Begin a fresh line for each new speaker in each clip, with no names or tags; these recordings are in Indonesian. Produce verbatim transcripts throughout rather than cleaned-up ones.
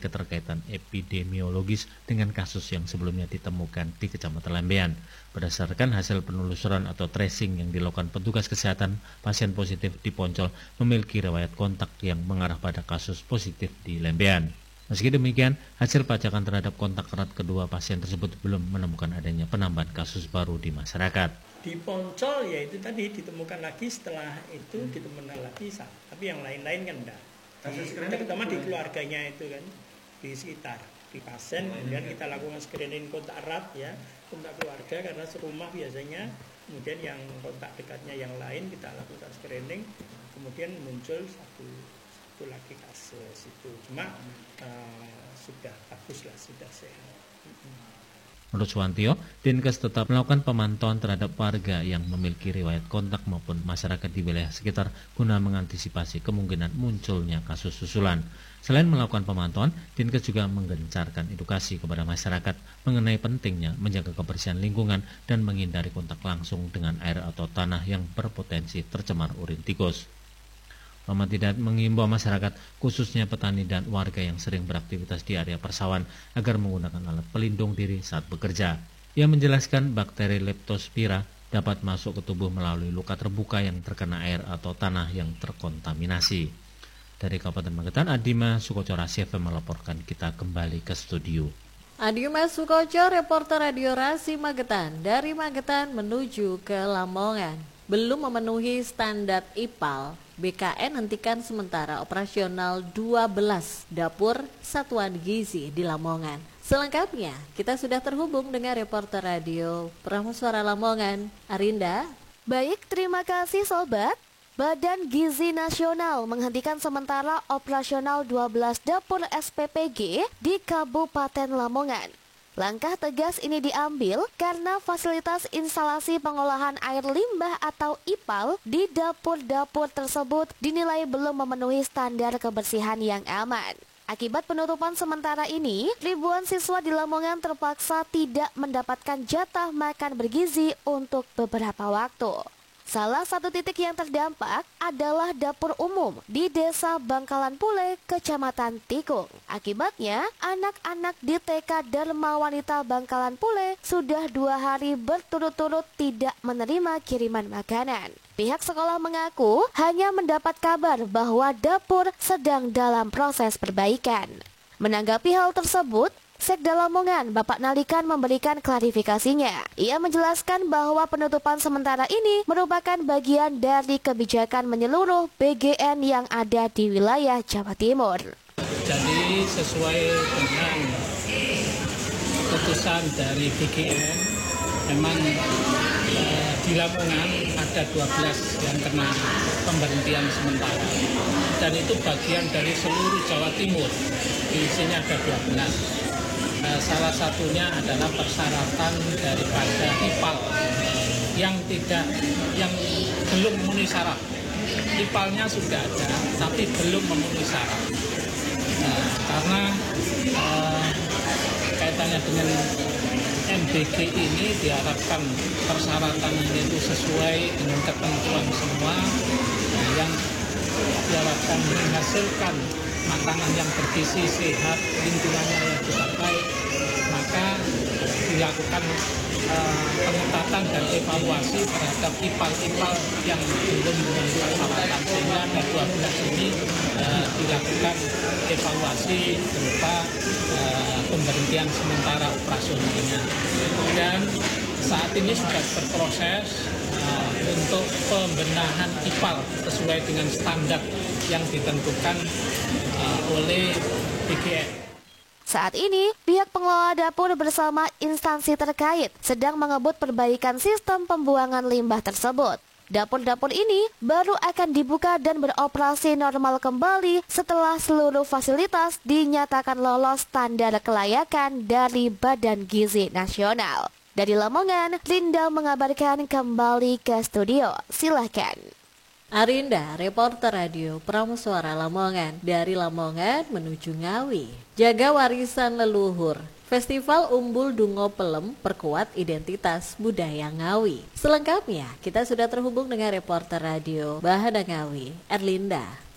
keterkaitan epidemiologis dengan kasus yang sebelumnya ditemukan di Kecamatan Lembean. Berdasarkan hasil penelusuran atau tracing yang dilakukan petugas kesehatan, pasien positif di Poncol memiliki riwayat kontak yang mengarah pada kasus positif di Lembean. Meski demikian, hasil pelacakan terhadap kontak erat kedua pasien tersebut belum menemukan adanya penambahan kasus baru di masyarakat.
Di Poncol ya itu tadi ditemukan lagi, setelah itu ditemukan lagi, tapi yang lain-lain kan enggak. Di, terutama di keluarganya itu kan, di sekitar, di pasien, kemudian kita lakukan screening kontak erat ya, kontak keluarga karena serumah biasanya, kemudian yang kontak dekatnya yang lain kita lakukan screening, kemudian muncul satu lagi kasus itu, cuma uh, sudah bagus lah, sudah sehat.
Menurut Suwantio, Dinkes tetap melakukan pemantauan terhadap warga yang memiliki riwayat kontak maupun masyarakat di wilayah sekitar guna mengantisipasi kemungkinan munculnya kasus susulan. Selain melakukan pemantauan, Dinkes juga menggencarkan edukasi kepada masyarakat mengenai pentingnya menjaga kebersihan lingkungan dan menghindari kontak langsung dengan air atau tanah yang berpotensi tercemar urin tikus. Muhammad Hidayat mengimbau masyarakat, khususnya petani dan warga yang sering beraktivitas di area persawahan agar menggunakan alat pelindung diri saat bekerja. Ia menjelaskan bakteri Leptospira dapat masuk ke tubuh melalui luka terbuka yang terkena air atau tanah yang terkontaminasi. Dari Kabupaten Magetan, Adima Sukoco Rasi F M melaporkan. Kita kembali ke studio.
Adima Sukoco, reporter Radio Rasi Magetan, dari Magetan menuju ke Lamongan. Belum memenuhi standar I P A L, B K N hentikan sementara operasional dua belas dapur satuan gizi di Lamongan. Selengkapnya, kita sudah terhubung dengan reporter radio Prameswara Lamongan, Arinda.
Baik, terima kasih Sobat. Badan Gizi Nasional menghentikan sementara operasional dua belas dapur S P P G di Kabupaten Lamongan. Langkah tegas ini diambil karena fasilitas instalasi pengolahan air limbah atau I P A L di dapur-dapur tersebut dinilai belum memenuhi standar kebersihan yang aman. Akibat penutupan sementara ini, ribuan siswa di Lamongan terpaksa tidak mendapatkan jatah makan bergizi untuk beberapa waktu. Salah satu titik yang terdampak adalah dapur umum di Desa Bangkalan Pule, Kecamatan Tikung. Akibatnya, anak-anak di T K Dharma Wanita Bangkalan Pule sudah dua hari berturut-turut tidak menerima kiriman makanan. Pihak sekolah mengaku hanya mendapat kabar bahwa dapur sedang dalam proses perbaikan. Menanggapi hal tersebut, Sekda Lamongan, Bapak Nalikan memberikan klarifikasinya. Ia menjelaskan bahwa penutupan sementara ini merupakan bagian dari kebijakan menyeluruh B G N yang ada di wilayah Jawa Timur.
Jadi sesuai dengan keputusan dari B G N, memang eh, di Lamongan ada dua belas yang kena pemberhentian sementara. Dan itu bagian dari seluruh Jawa Timur. Di sini ada dua belas. Uh, salah satunya adalah persyaratan daripada I P A L yang tidak, yang belum memenuhi syarat. I P A L-nya sudah ada, tapi belum memenuhi syarat. Nah, karena uh, kaitannya dengan M B G ini diharapkan persyaratan itu sesuai dengan ketentuan semua, nah, yang diharapkan menghasilkan makanan yang bergizi, sehat, lingkungannya yang juga baik, maka dilakukan uh, pengetatan dan evaluasi terhadap I P A L-I P A L yang belum memenuhi persyaratan, sehingga ada dua belas ini uh, dilakukan evaluasi berupa uh, pemberhentian sementara operasionalnya. Dan saat ini sudah berproses uh, untuk pembenahan I P A L sesuai dengan standar yang ditentukan uh, oleh B G N.
Saat ini, pihak pengelola dapur bersama instansi terkait sedang mengebut perbaikan sistem pembuangan limbah tersebut. Dapur-dapur ini baru akan dibuka dan beroperasi normal kembali setelah seluruh fasilitas dinyatakan lolos standar kelayakan dari Badan Gizi Nasional. Dari Lamongan, Linda mengabarkan kembali ke studio. Silakan.
Arinda, reporter radio Prameswara Lamongan, dari Lamongan menuju Ngawi. Jaga warisan leluhur. Festival Umbul Dungo Pelem perkuat identitas budaya Ngawi. Selengkapnya, kita sudah terhubung dengan reporter radio Bahana Ngawi, Erlinda.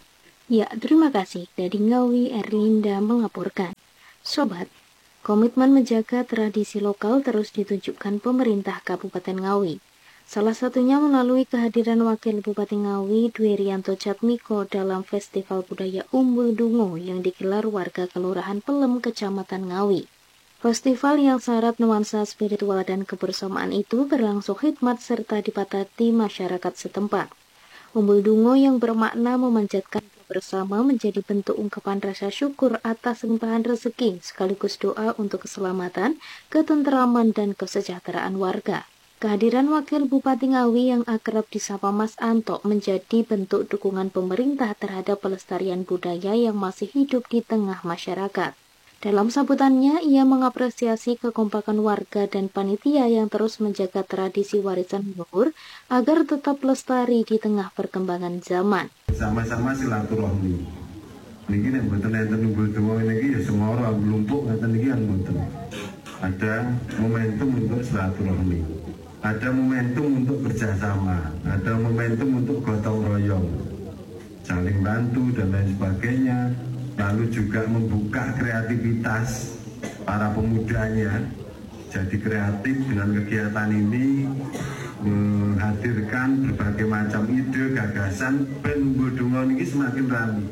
Ya, terima kasih. Dari Ngawi, Erlinda melaporkan. Sobat, komitmen menjaga tradisi lokal terus ditunjukkan pemerintah Kabupaten Ngawi. Salah satunya melalui kehadiran Wakil Bupati Ngawi, Dwi Rianto Jatmiko dalam Festival Budaya Umbul Dungo yang digelar warga Kelurahan Pelem, Kecamatan Ngawi. Festival yang syarat nuansa spiritual dan kebersamaan itu berlangsung hikmat serta dipatati masyarakat setempat. Umbul Dungo yang bermakna memanjatkan bersama menjadi bentuk ungkapan rasa syukur atas limpahan rezeki sekaligus doa untuk keselamatan, ketenteraman, dan kesejahteraan warga. Kehadiran Wakil Bupati Ngawi yang akrab disapa Mas Anto menjadi bentuk dukungan pemerintah terhadap pelestarian budaya yang masih hidup di tengah masyarakat. Dalam sambutannya, ia mengapresiasi kekompakan warga dan panitia yang terus menjaga tradisi warisan leluhur agar tetap lestari di tengah perkembangan zaman.
Sama-sama silaturahmi. Niki nek mboten enten umbul donga niki ya semua orang lumpuk ngeten niki kan mboten. Ada momentum untuk silaturahmi. Ada momentum untuk kerjasama, ada momentum untuk gotong royong, saling bantu dan lain sebagainya. Lalu juga membuka kreativitas para pemudanya, jadi kreatif dengan kegiatan ini, menghadirkan berbagai macam ide, gagasan, ben Umbul Dungo ini semakin ramai.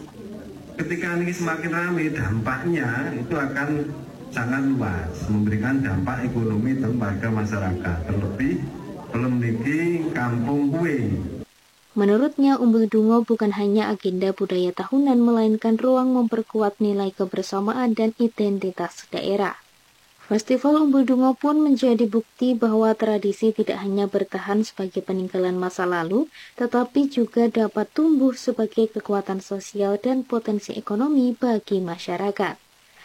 Ketika ini semakin ramai, dampaknya itu akan sangat luas, memberikan dampak ekonomi kepada masyarakat, terlebih belum niki kampung kue.
Menurutnya, Umbul Dungo bukan hanya agenda budaya tahunan, melainkan ruang memperkuat nilai kebersamaan dan identitas daerah. Festival Umbul Dungo pun menjadi bukti bahwa tradisi tidak hanya bertahan sebagai peninggalan masa lalu, tetapi juga dapat tumbuh sebagai kekuatan sosial dan potensi ekonomi bagi masyarakat.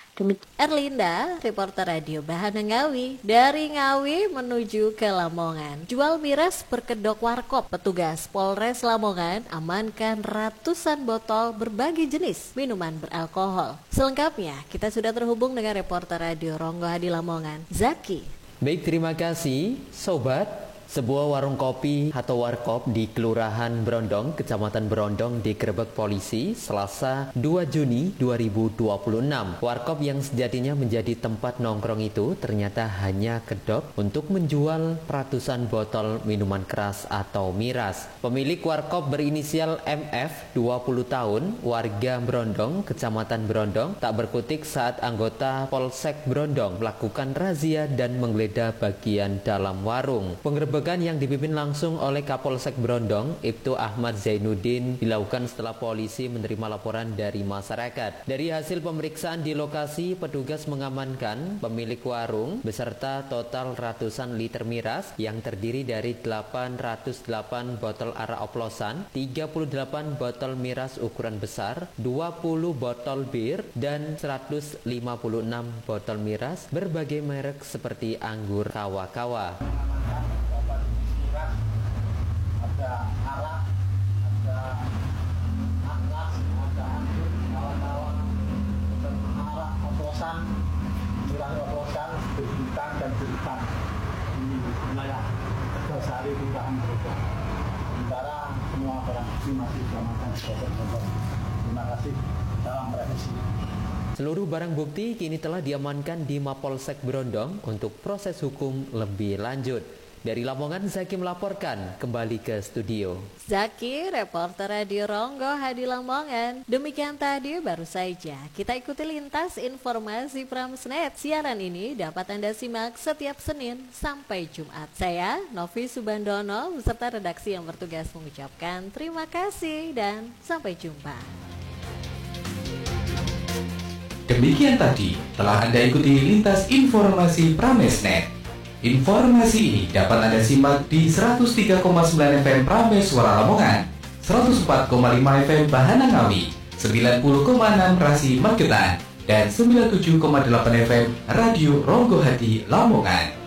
Erlinda, reporter Radio Bahana Ngawi. Dari Ngawi menuju ke Lamongan. Jual miras berkedok warkop. Petugas Polres Lamongan amankan ratusan botol berbagai jenis minuman beralkohol. Selengkapnya kita sudah terhubung dengan reporter Radio Ronggo Hadi Lamongan, Zaki.
Baik, terima kasih Sobat. Sebuah warung kopi atau warkop di Kelurahan Brondong, Kecamatan Brondong digerebek polisi Selasa dua Juni dua ribu dua puluh enam. Warkop yang sejatinya menjadi tempat nongkrong itu ternyata hanya kedok untuk menjual ratusan botol minuman keras atau miras. Pemilik warkop berinisial M F, dua puluh tahun, warga Brondong, Kecamatan Brondong, tak berkutik saat anggota Polsek Brondong melakukan razia dan menggeledah bagian dalam warung. Penggerebekan yang dipimpin langsung oleh Kapolsek Brondong, Ibtu Ahmad Zainuddin, dilakukan setelah polisi menerima laporan dari masyarakat. Dari hasil pemeriksaan di lokasi, petugas mengamankan pemilik warung beserta total ratusan liter miras yang terdiri dari delapan ratus delapan botol arak oplosan, tiga puluh delapan botol miras ukuran besar, dua puluh botol bir, dan seratus lima puluh enam botol miras berbagai merek seperti anggur kawa-kawa.
Ada arak, ada angkas, ada anggur, kawan-kawan, ada arak oplosan, miras oplosan, berbutan dan berbutan di wilayah Tegasari, Kelurahan Brondong. Sementara semua barang bukti masih diamankan di Polsek Brondong. Terima kasih. Salam revisi.
Seluruh barang bukti kini telah diamankan di Mapolsek Brondong untuk proses hukum lebih lanjut. Dari Lamongan, Zaki melaporkan. Kembali ke studio.
Zaki, reporter Radio Ronggo Hadi Lamongan. Demikian tadi baru saja kita ikuti lintas informasi Pramsnet. Siaran ini dapat Anda simak setiap Senin sampai Jumat. Saya, Novi Subandono, beserta redaksi yang bertugas mengucapkan terima kasih dan sampai jumpa.
Demikian tadi telah Anda ikuti lintas informasi Pramesnet. Informasi ini dapat Anda simak di seratus tiga koma sembilan F M Prames Suara Lamongan, seratus empat koma lima F M Bahana Ngawi, sembilan puluh koma enam Rasi Magetan, dan sembilan puluh tujuh koma delapan F M Radio Ronggo Hadi Lamongan.